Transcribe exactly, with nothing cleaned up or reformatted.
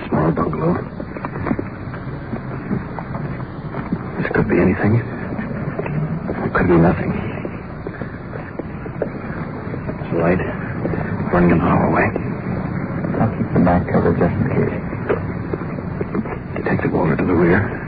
Small bungalow. This could be anything. It could be nothing. It's light. Running in the hallway. I'll keep the back covered just in case. Detective Walter to the rear.